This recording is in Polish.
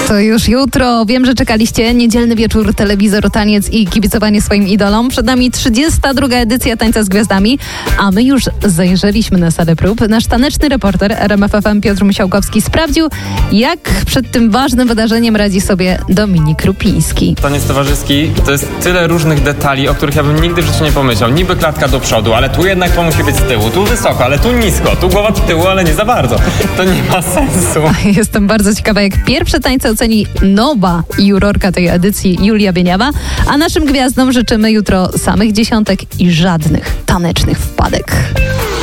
To już jutro. Wiem, że czekaliście. Niedzielny wieczór, telewizor, taniec i kibicowanie swoim idolom. Przed nami 32. edycja Tańca z Gwiazdami, a my już zajrzeliśmy na salę prób. Nasz taneczny reporter RMF FM Piotr Musiałkowski sprawdził, jak przed tym ważnym wydarzeniem radzi sobie Dominik Rupiński. Taniec towarzyski to jest tyle różnych detali, o których ja bym nigdy w życiu nie pomyślał. Niby klatka do przodu, ale tu jednak to musi być z tyłu, tu wysoko, ale tu nisko, tu głowa do tyłu, ale nie za bardzo. To nie ma sensu. Jestem bardzo ciekawa, jak pierwsze tańce oceni nowa jurorka tej edycji Julia Bieniawa, a naszym gwiazdom życzymy jutro samych dziesiątek i żadnych tanecznych wpadek.